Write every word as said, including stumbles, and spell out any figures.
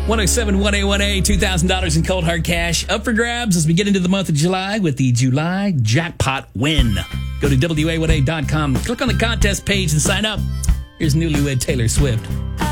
one oh seven one A one A, two thousand dollars in cold hard cash up for grabs as we get into the month of July with the July Jackpot Win. Go to W A one A dot com, click on the contest page and sign up. Here's newlywed Taylor Swift.